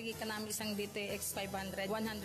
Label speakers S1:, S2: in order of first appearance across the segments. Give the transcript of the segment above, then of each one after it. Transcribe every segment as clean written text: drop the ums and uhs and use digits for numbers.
S1: lagi ka namin isang DTX 500,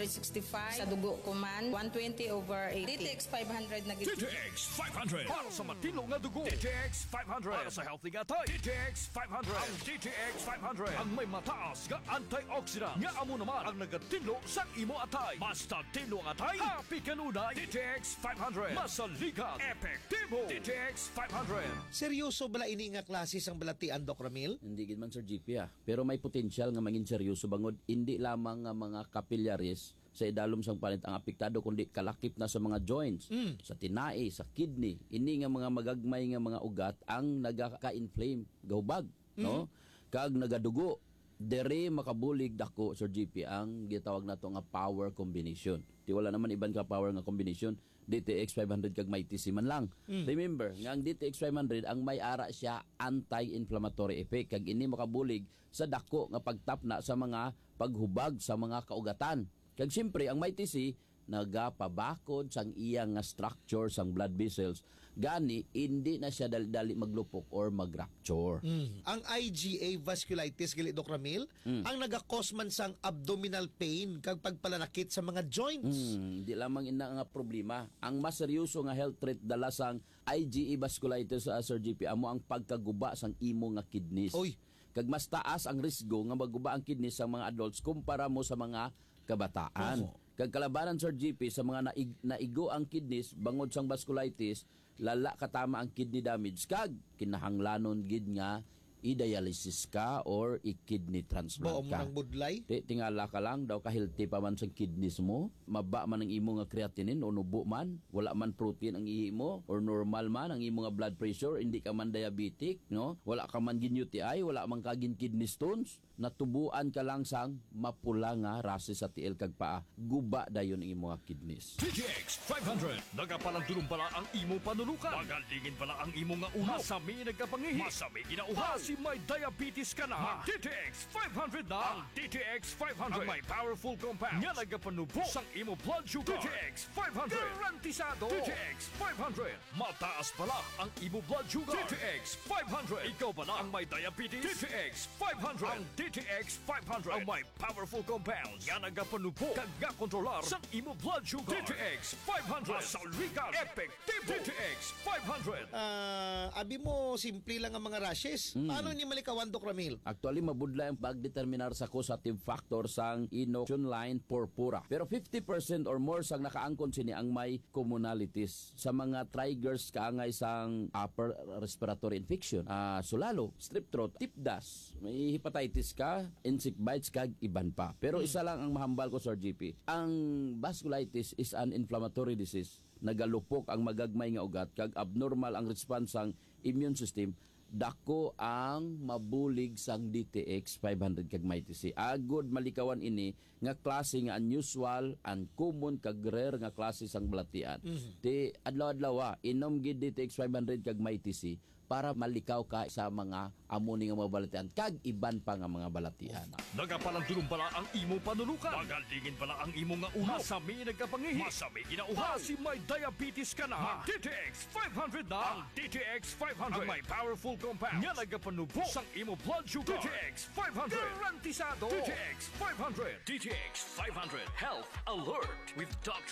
S1: 165 sa dugo ko man, 120/80. DTX 500 na gito.
S2: DTX 500 para sa matino nga dugo. DTX 500 para sa healthy nga tay. DTX 500 ang DTX 500 ang may mataas nga antioxidant nga amo naman ang nagatinlo sa imo atay. Basta tinlo nga atay, happy kanunay. DTX 500 masaligan, epektibo. DTX 500.
S3: Seryoso bala ini nga klase sang balatian, Doc Ramil?
S4: Hindi gid man Sir GP pero may potensyal nga mangin seryoso bangod hindi lamang nga mga capillaries sa idalom sang panit ang apektado kundi kalakip na sa mga joints, sa tinai, sa kidney. Ini nga mga magagmay nga mga ugat ang nagaka-inflame, gahubag, no? Kag nagadugo. Dere makabulig dako Sir GP ang gitawag nato nga power combination. Di wala naman iban ka power nga combination. DTX 500 kag may TC man lang. Remember, nga ang DTX 500 ang may ara siya anti-inflammatory effect kag ini makabulig sa dako nga pagtapna sa mga paghubag sa mga kaugatan. Kag siyempre ang may TC nagapabakod sang iyang nga structure sang blood vessels gani hindi na siya dali maglupok or magrupture.
S3: Ang IgA vasculitis gali Doc Ramil ang nagakos man sang abdominal pain kag pagpalanakit sa mga joints.
S4: Di lamang ina nga problema. Ang mas seryoso nga health threat dala sang IgA vasculitis Sir GP amo ang pagkaguba sang imo nga kidneys.
S3: Oy.
S4: Kag mas taas ang risgo nga maguba ang kidneys sa mga adults kumpara mo sa mga kabataan. Kag kalabanan Sir GP sa mga naigo ang kidneys bangod sang vasculitis, lala katama ang kidney damage kag kinahanglanon gid nga i-dialysis ka or i-kidney transplant ka.
S3: Baom ng budlay?
S4: Tingala ka lang daw ka-healthy pa man sa kidneys mo, maba man ang imo nga creatinine o nubo man, wala man protein ang ihi mo or normal man ang imo nga blood pressure, hindi ka man diabetic, no? Wala ka man gin UTI, wala man ka gin kidney stones, natubuan ka lang sang mapula nga rase sa tiil kag paa, guba dayon ang imo nga kidneys.
S2: DTX 500 nagapalang tulong pala ang imo panulukan. Magalingin pala ang imo nga uhaw. Masami nagkapangihi. Masami ginauhaw. Si may diabetes ka na. DTX 500 na. Ang DTX 500 ang may powerful compounds nga nagapanubo sang imo blood sugar. DTX 500 garantisado. DTX 500 mataas pala ang imo blood sugar. DTX 500 ikaw pala ang may diabetes. DTX 500 ang DTX 500 ang may powerful compounds nga nagapanubo kag kontrolar sa imo blood sugar. DTX 500 masaligan, epektibo. DTX 500
S3: abi mo simple lang ang mga rashes. Paano ni malikawan, Doc Ramil?
S4: Actually, mabudla ang pagdeterminar sa causative factor sang inoculation line purpura. Pero 50% or more sang nakaangkon sini ang may commonalities sa mga triggers kaangay sang upper respiratory infection. Sulalo, strep throat, tip dust, may hepatitis ka, insect bites kag iban pa. Pero isa lang ang mahambal ko Sir GP. Ang vasculitis is an inflammatory disease. Nagalupok ang magagmay nga ugat kag abnormal ang response sang immune system. Dako ang mabulig sang DTX 500 kag may TC. Agod malikawan ini nga klase nga unusual, uncommon kag rare nga klase sang balatian. Ti adlaw-adlaw inom gid DTX 500 kag may TC para malikaw ka sa mga amuni nga mga balatian kag iban pa nga mga balatian.
S2: Nagapalang tulong pala ang imo panulukan. Magalingin pala ang imo nga uhaw. Masami nagkapangihi. Masami ginauhaw. Si may diabetes ka na. DTX 500 na. Ang DTX 500 ang may powerful compounds nga nagapanubo sang imo blood sugar. DTX 500 garantisado. DTX 500 Health Alert with Dr.